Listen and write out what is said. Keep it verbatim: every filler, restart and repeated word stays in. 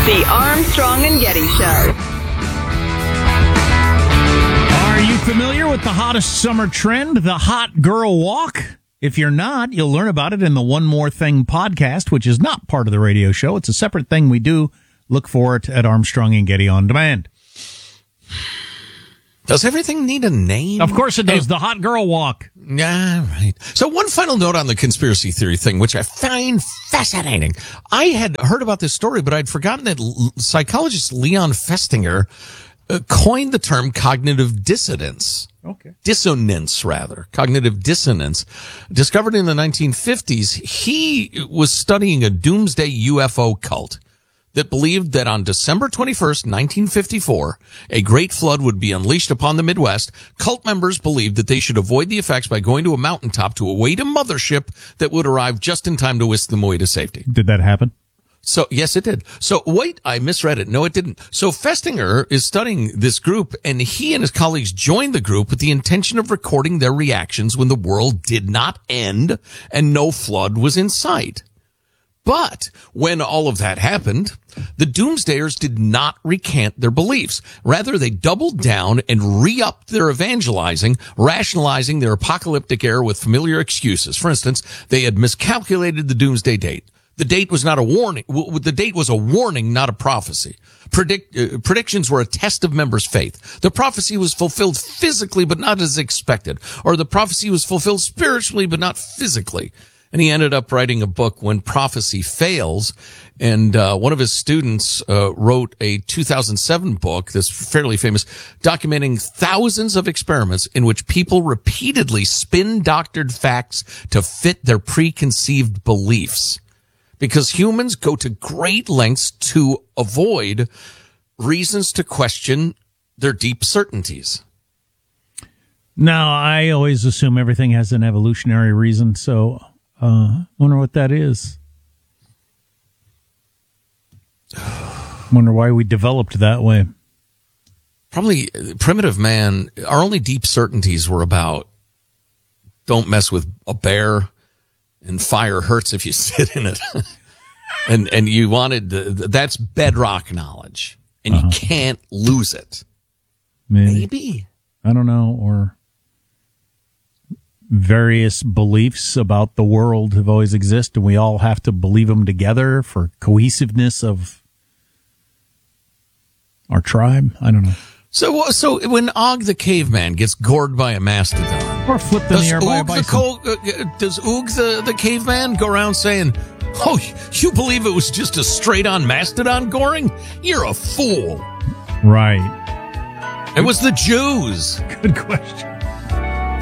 The Armstrong and Getty Show. Are you familiar with the hottest summer trend, the hot girl walk? If you're not, you'll learn about it in the One More Thing podcast, which is not part of the radio show. It's a separate thing we do. Look for it at Armstrong and Getty On Demand. Does everything need a name? Of course it does. The hot girl walk. Yeah, right. So one final note on the conspiracy theory thing, which I find fascinating. I had heard about this story, but I'd forgotten that l- psychologist Leon Festinger uh, coined the term cognitive dissonance. Okay. Dissonance, rather. Cognitive dissonance. Discovered in the nineteen fifties, he was studying a doomsday U F O cult that believed that on December twenty-first, nineteen fifty-four, a great flood would be unleashed upon the Midwest. Cult members believed that they should avoid the effects by going to a mountaintop to await a mothership that would arrive just in time to whisk them away to safety. Did that happen? So, yes, it did. So, wait, I misread it. No, it didn't. So, Festinger is studying this group, and he and his colleagues joined the group with the intention of recording their reactions when the world did not end and no flood was in sight. But when all of that happened, the doomsdayers did not recant their beliefs. Rather, they doubled down and re-upped their evangelizing, rationalizing their apocalyptic era with familiar excuses. For instance, they had miscalculated the doomsday date. The date was not a warning. The date was a warning, not a prophecy. Predict, uh, predictions were a test of members' faith. The prophecy was fulfilled physically, but not as expected. Or the prophecy was fulfilled spiritually, but not physically. And he ended up writing a book, When Prophecy Fails. And uh, one of his students uh, wrote a two thousand seven book that's fairly famous, documenting thousands of experiments in which people repeatedly spin-doctored facts to fit their preconceived beliefs. Because humans go to great lengths to avoid reasons to question their deep certainties. Now, I always assume everything has an evolutionary reason, so uh wonder what that is. Wonder why we developed that way. Probably primitive man, our only deep certainties were about don't mess with a bear, and fire hurts if you sit in it. and and you wanted, the, that's bedrock knowledge, and uh-huh. you can't lose it. Maybe. Maybe. I don't know, or various beliefs about the world have always existed, and we all have to believe them together for cohesiveness of our tribe. I don't know. So, so when Og the caveman gets gored by a mastodon, or flipped in the air by a bison, the co- uh, does Og the, the caveman go around saying, "Oh, you believe it was just a straight-on mastodon goring? You're a fool." Right. It was the Jews. Good question.